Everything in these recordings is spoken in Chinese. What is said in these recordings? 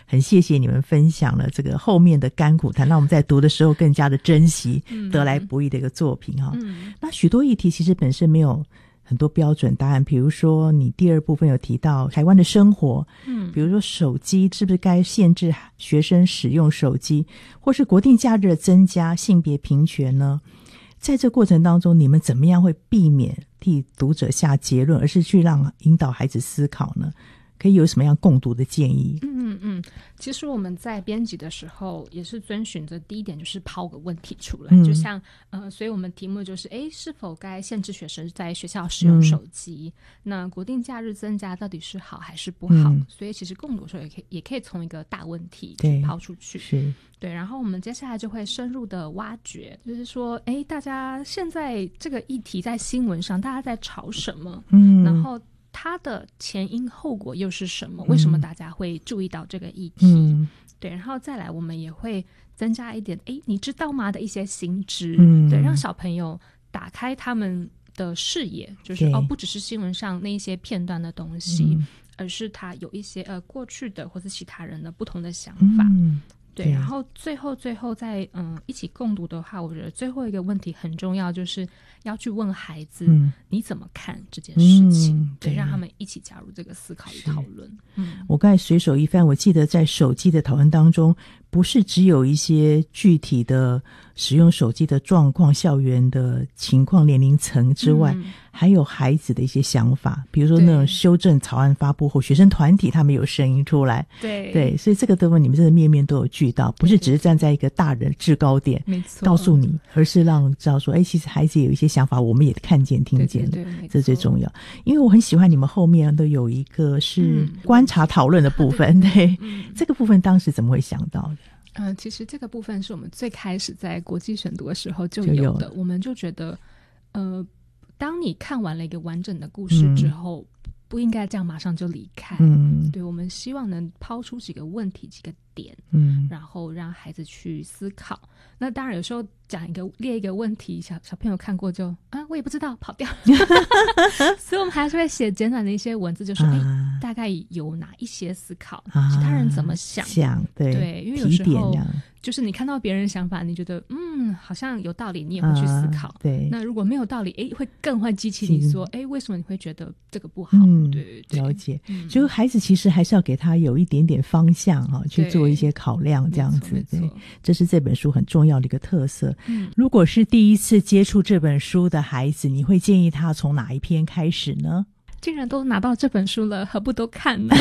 很谢谢你们分享了这个后面的甘苦谈，让我们在读的时候更加的珍惜得来不易的一个作品那许多议题其实本身没有很多标准答案，比如说你第二部分有提到台湾的生活，比如说手机是不是该限制学生使用手机，或是国定假日的增加，性别平权呢？在这过程当中，你们怎么样会避免替读者下结论，而是去引导孩子思考呢？可以有什么样共读的建议？ 其实我们在编辑的时候也是遵循着第一点，就是抛个问题出来，就像所以我们题目就是是否该限制学生在学校使用手机？那国定假日增加到底是好还是不好？所以其实共读的时候也可以从一个大问题去抛出去，是对。然后我们接下来就会深入的挖掘，就是说大家现在这个议题在新闻上大家在吵什么？然后它的前因后果又是什么？为什么大家会注意到这个议题？对，然后再来我们也会增加一点你知道吗的一些新知，对，让小朋友打开他们的视野，就是不只是新闻上那一些片段的东西，而是他有一些过去的或是其他人的不同的想法。对，然后最后再一起共读的话，我觉得最后一个问题很重要，就是要去问孩子你怎么看这件事情，对，让他们一起加入这个思考与讨论。 我刚才随手一翻，我记得在手机的讨论当中，不是只有一些具体的使用手机的状况、校园的情况、年龄层之外，还有孩子的一些想法，比如说那种修正草案发布后，学生团体他们有声音出来，对，所以这个部分你们真的面面都有俱到，不是只是站在一个大人制高点告诉你，而是让知道说其实孩子也有一些想法，我们也看见听见了，这最重要。因为我很喜欢你们后面都有一个是观察讨论的部分，对，这个部分当时怎么会想到的？ 其实这个部分是我们最开始在国际选读的时候就有的，我们就觉得当你看完了一个完整的故事之后，不应该这样马上就离开，对，我们希望能抛出几个问题几个点，然后让孩子去思考。那当然有时候列一个问题，小朋友看过就我也不知道跑掉所以我们还是会写简短的一些文字，就说大概有哪一些思考，其他人怎么想，对，因为有时候就是你看到别人想法，你觉得好像有道理，你也会去思考，对，那如果没有道理会更会激起你说为什么你会觉得这个不好，对， 了解，就孩子其实还是要给他有一点点方向去做一些考量，这样子，对，这是这本书很重要的一个特色。如果是第一次接触这本书的孩子，你会建议他从哪一篇开始呢？ 既然都拿到这本书了，何不都看呢？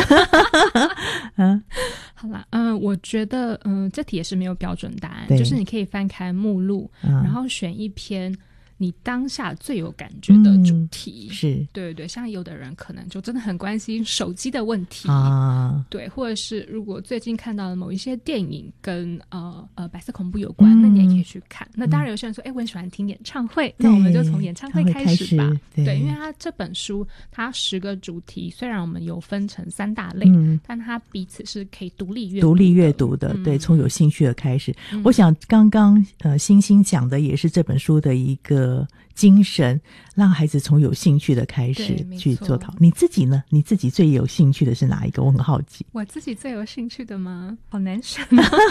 好啦，我觉得这题也是没有标准答案，就是你可以翻开目录，然后选一篇你当下最有感觉的主题，是对，像有的人可能就真的很关心手机的问题对，或者是如果最近看到了某一些电影跟白色恐怖有关，那你也可以去看。那当然有些人说我很喜欢听演唱会，那我们就从演唱会开始吧，对，因为它这本书它10个主题，虽然我们有分成3大类，但它彼此是可以独立阅读的，对，从有兴趣的开始。我想刚刚星星讲的也是这本书的一个精神，让孩子从有興趣的开始去做讨论。你自己呢？你自己最有兴趣的是哪一个？我很好奇。 我自己最有兴趣的吗？好难选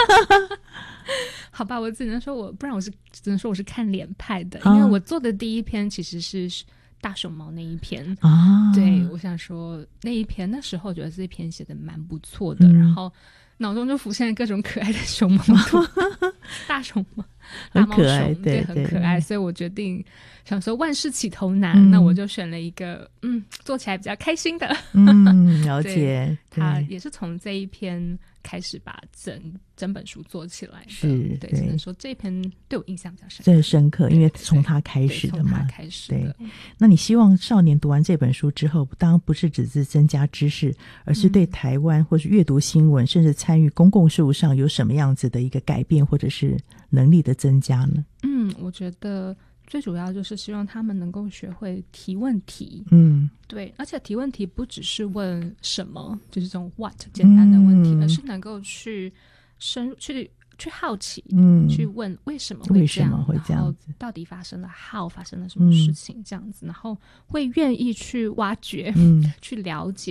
好吧，我只能说我是看脸派的，因为我做的第一篇其实是大熊猫那一篇对，我想说那一篇那时候觉得这一篇写的蛮不错的，然后脑中就浮现了各种可爱的熊猫图大熊猫大猫熊，对，很可爱，所以我决定想说万事起头难，那我就选了一个做起来比较开心的了解他也是从这一篇开始把整本书做起来的，是，对，只能说这一篇对我印象比较深刻， 这很深刻，因为从他开始的嘛， 从他开始的。 对，那你希望少年读完这本书之后，当然不是只是增加知识，而是对台湾或是阅读新闻，甚至参与公共事务上有什么样子的一个改变或者是能力的增加呢？ 我觉得最主要就是希望他们能够学会提问题，对，而且提问题不只是问什么，就是这种 what 简单的问题，而是能够去深入去好奇，去问为什么会这样，然后到底发生了发生了什么事情，这样子，然后会愿意去挖掘，去了解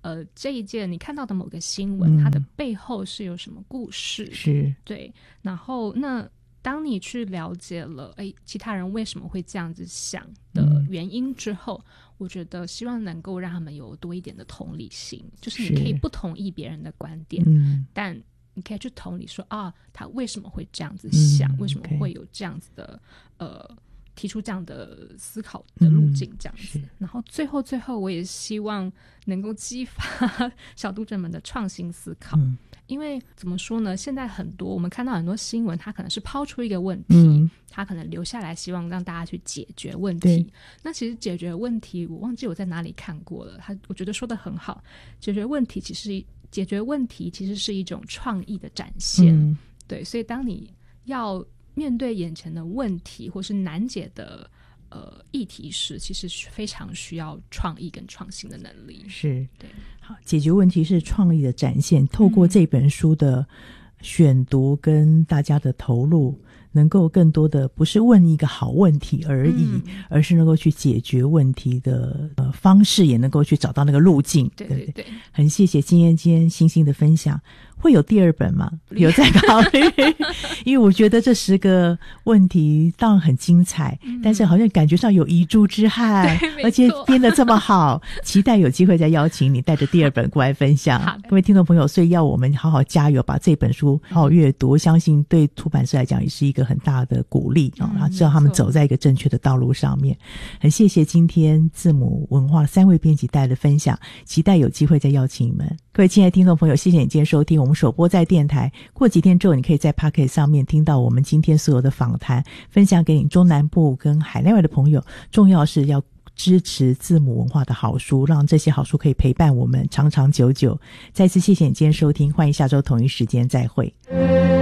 这一件你看到的某个新闻，它的背后是有什么故事， 是对，然后那当你去了解了其他人为什么会这样子想的原因之后，我觉得希望能够让他们有多一点的同理心，就是你可以不同意别人的观点，但你可以去同理说他为什么会这样子想，为什么会有这样子的提出这样的思考的路径这样子，然后最后我也希望能够激发小读者们的创新思考，因为怎么说呢，现在我们看到很多新闻，它可能是抛出一个问题，它可能留下来希望让大家去解决问题，那其实解决问题我忘记我在哪里看过了，我觉得说得很好，解决问题其实是一种创意的展现，对，所以当你要面对眼前的问题或是难解的议题时，其实非常需要创意跟创新的能力。是，对， 好，解决问题是创意的展现。透过这本书的选读跟大家的投入，能够更多的不是问一个好问题而已，而是能够去解决问题的方式，也能够去找到那个路径。对对对，很谢谢今天星星的分享。会有第二本吗？有在考虑因为我觉得这10个问题当然很精彩，但是好像感觉上有遗珠之憾，而且编得这么好期待有机会再邀请你带着第2本过来分享。各位听众朋友，所以要我们好好加油，把这本书好好阅读，相信对出版社来讲也是一个很大的鼓励然后知道他们走在一个正确的道路上面。很谢谢今天字母文化3位编辑带来的分享，期待有机会再邀请你们。各位亲爱的听众朋友，谢谢你今天收听，我们首播在电台，过几天之后你可以在 Podcast 上面听到我们今天所有的访谈，分享给你中南部跟海内外的朋友。重要是要支持字母文化的好书，让这些好书可以陪伴我们长长久久。再次谢谢你今天收听，欢迎下周同一时间再会。